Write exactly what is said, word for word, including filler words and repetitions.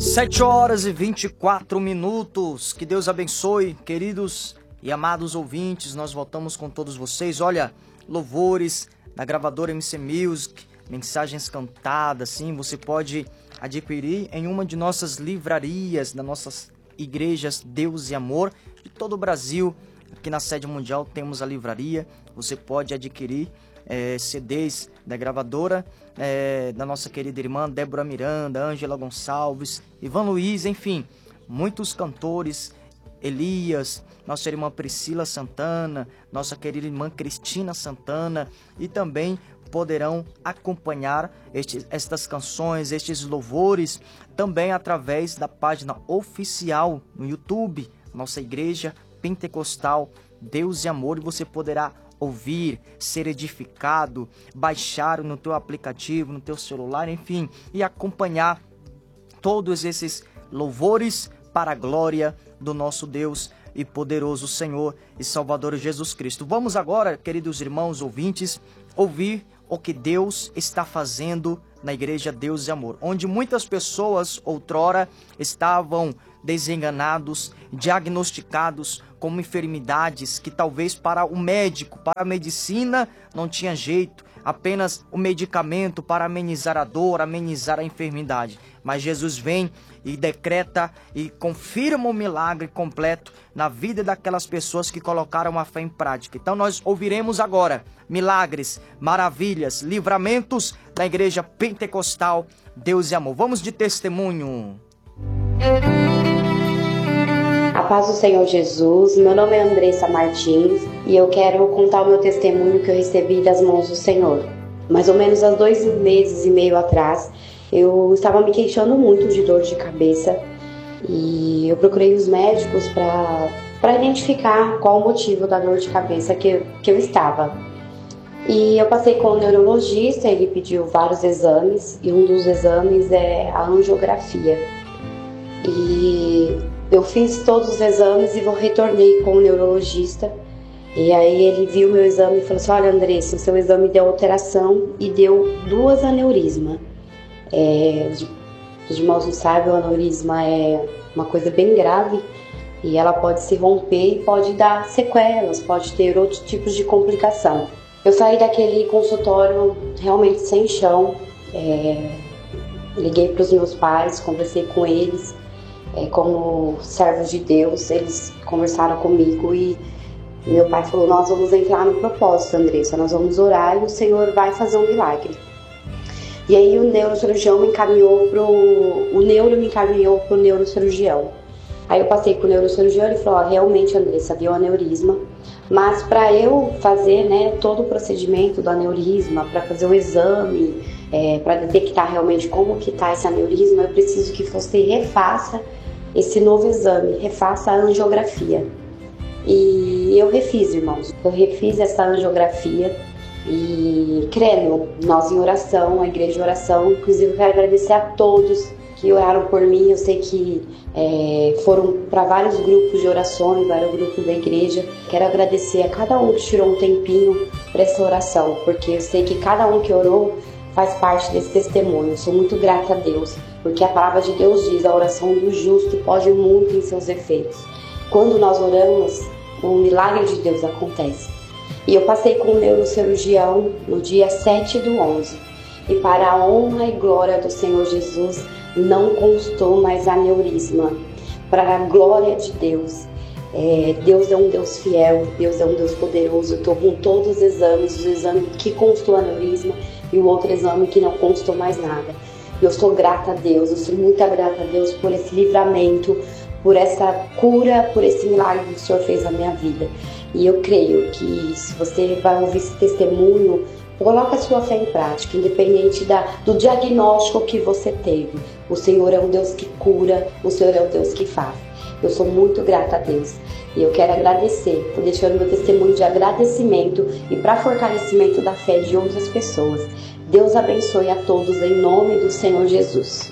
Sete horas e vinte e quatro minutos. Que Deus abençoe, queridos e amados ouvintes. Nós voltamos com todos vocês. Olha, louvores da gravadora M C Music, mensagens cantadas, sim, você pode adquirir em uma de nossas livrarias, das nossas igrejas Deus e Amor de todo o Brasil. Aqui na sede mundial temos a livraria. Você pode adquirir é, C Ds da gravadora, é, da nossa querida irmã Débora Miranda, Ângela Gonçalves, Ivan Luiz, enfim, muitos cantores, Elias, nossa irmã Priscila Santana, nossa querida irmã Cristina Santana, e também poderão acompanhar estes, estas canções, estes louvores, também através da página oficial no YouTube, nossa igreja pentecostal Deus e Amor, e você poderá ouvir, ser edificado, baixar no teu aplicativo, no teu celular, enfim, e acompanhar todos esses louvores para a glória do nosso Deus e poderoso Senhor e Salvador Jesus Cristo. Vamos agora, queridos irmãos ouvintes, ouvir o que Deus está fazendo na igreja Deus e Amor, onde muitas pessoas outrora estavam desenganados, diagnosticados como enfermidades que talvez para o médico, para a medicina não tinha jeito, apenas o medicamento para amenizar a dor, amenizar a enfermidade. Mas Jesus vem e decreta e confirma o milagre completo na vida daquelas pessoas que colocaram a fé em prática. Então nós ouviremos agora milagres, maravilhas, livramentos da igreja pentecostal Deus e Amor. Vamos de testemunho. A paz do Senhor Jesus, meu nome é Andressa Martins e eu quero contar o meu testemunho que eu recebi das mãos do Senhor. Mais ou menos há dois meses e meio atrás, eu estava me queixando muito de dor de cabeça e eu procurei os médicos para para identificar qual o motivo da dor de cabeça que eu, que eu estava. E eu passei com o neurologista, ele pediu vários exames e um dos exames é a angiografia. E eu fiz todos os exames e vou retornei com o neurologista. E aí ele viu meu exame e falou assim: olha, Andressa, o seu exame deu alteração e deu duas aneurismas. É, os irmãos não sabem, o aneurisma é uma coisa bem grave e ela pode se romper e pode dar sequelas, pode ter outros tipos de complicação. Eu saí daquele consultório realmente sem chão, é, liguei para os meus pais, conversei com eles. É, como servos de Deus, eles conversaram comigo e meu pai falou: nós vamos entrar no propósito, Andressa, nós vamos orar e o Senhor vai fazer um milagre. E aí o neurocirurgião me encaminhou pro, o neuro me encaminhou pro neurocirurgião. Aí eu passei pro neurocirurgião e ele falou: ó, realmente, Andressa, deu aneurisma, mas para eu fazer, né, todo o procedimento do aneurisma, para fazer o exame, é, para detectar realmente como que tá esse aneurisma, eu preciso que você refaça esse novo exame, refaça a angiografia. E eu refiz, irmãos, eu refiz essa angiografia e crendo, nós em oração, a igreja de oração, inclusive eu quero agradecer a todos que oraram por mim. Eu sei que é, foram para vários grupos de orações, vários grupos da igreja. Quero agradecer a cada um que tirou um tempinho para essa oração, porque eu sei que cada um que orou faz parte desse testemunho. Eu sou muito grata a Deus, porque a palavra de Deus diz: a oração do justo pode muito em seus efeitos. Quando nós oramos, o milagre de Deus acontece. E eu passei com o neurocirurgião no dia sete do onze. E para a honra e glória do Senhor Jesus, não constou mais aneurisma. Para a glória de Deus. É, Deus é um Deus fiel, Deus é um Deus poderoso. Eu estou com todos os exames, o exame que constou aneurisma e o outro exame que não constou mais nada. Eu sou grata a Deus, eu sou muito grata a Deus por esse livramento, por essa cura, por esse milagre que o Senhor fez na minha vida. E eu creio que se você vai ouvir esse testemunho, coloque a sua fé em prática, independente da, do diagnóstico que você teve. O Senhor é um Deus que cura, o Senhor é um Deus que faz. Eu sou muito grata a Deus e eu quero agradecer, estou deixando meu testemunho de agradecimento e para fortalecimento da fé de outras pessoas. Deus abençoe a todos em nome do Senhor Jesus.